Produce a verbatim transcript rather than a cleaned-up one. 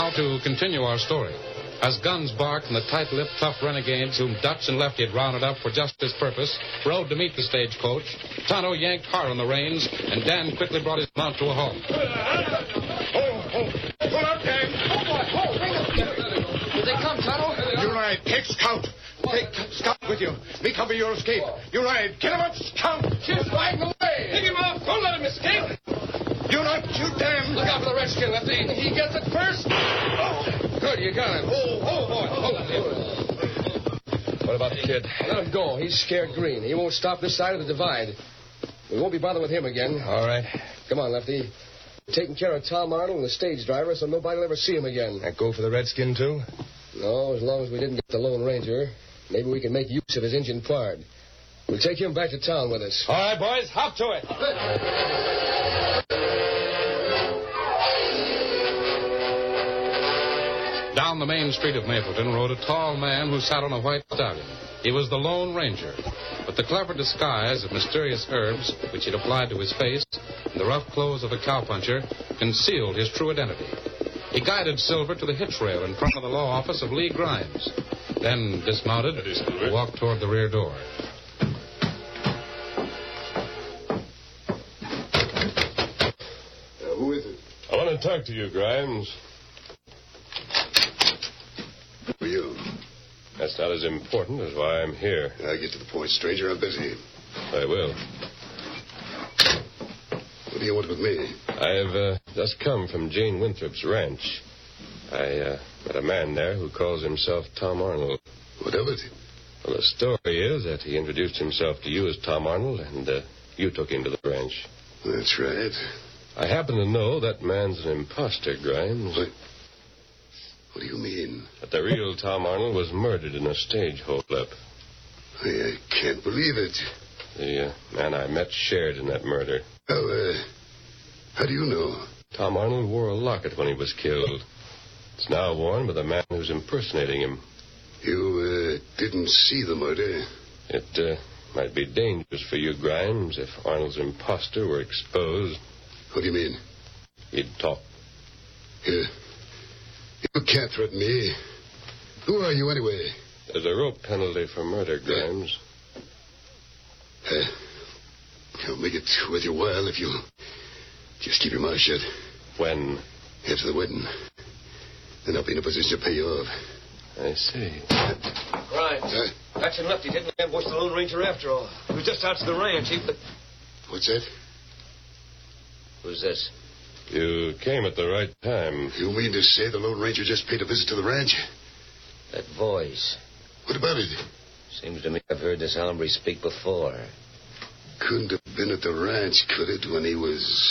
Now to continue our story. As guns barked and the tight-lipped, tough renegades whom Dutch and Lefty had rounded up for just this purpose rode to meet the stagecoach, Tonto yanked hard on the reins, and Dan quickly brought his mount to a halt. Oh, oh, pull up, Dan. Oh, boy, oh, bring them. Here they come, Tonto. You ride. Take Scout. Take Scout with you. Me cover your escape. You ride. Get him up, Scout. Just riding away. Pick him up. Don't let him escape. You not shoot them. Look out for the redskin, Lefty. He gets it first. Oh. Good, you got him. Oh, oh, boy. Hold on. What about the kid? Let him go. He's scared green. He won't stop this side of the divide. We won't be bothering with him again. All right. Come on, Lefty. We're taking care of Tom Arnold and the stage driver so nobody will ever see him again. That go for the redskin, too? No, as long as we didn't get the Lone Ranger, maybe we can make use of his engine part. We'll take him back to town with us. All right, boys. Hop to it. Down the main street of Mapleton rode a tall man who sat on a white stallion. He was the Lone Ranger. But the clever disguise of mysterious herbs, which he'd applied to his face, and the rough clothes of a cowpuncher, concealed his true identity. He guided Silver to the hitch rail in front of the law office of Lee Grimes. Then dismounted and walked toward the rear door. Uh, who is it? I want to talk to you, Grimes. Who are you? That's not as important as why I'm here. I get to the point, stranger. I'm busy. I will. What do you want with me? I've uh, just come from Jane Winthrop's ranch. I uh, met a man there who calls himself Tom Arnold. What of it? Well, the story is that he introduced himself to you as Tom Arnold, and uh, you took him to the ranch. That's right. I happen to know that man's an imposter, Grimes. What? What do you mean? That the real Tom Arnold was murdered in a stage holdup. I, I can't believe it. The uh, man I met shared in that murder. Well, uh, how do you know? Tom Arnold wore a locket when he was killed. It's now worn by the man who's impersonating him. You uh, didn't see the murder? It uh, might be dangerous for you, Grimes, if Arnold's imposter were exposed. What do you mean? He'd talk. You, you can't threaten me. Who are you, anyway? There's a rope penalty for murder, Grimes. Uh, I'll make it worth your while if you just keep your mouth shut. When? After the wedding. Then I'll be in a position to pay you off. I see. Grimes. Uh, Dutch and Lefty didn't ambush the Lone Ranger after all. He was just out to the ranch. He... What's that? Who's this? You came at the right time. You mean to say the Lone Ranger just paid a visit to the ranch? That voice. What about it? Seems to me I've heard this hombre speak before. Couldn't have been at the ranch, could it, when he was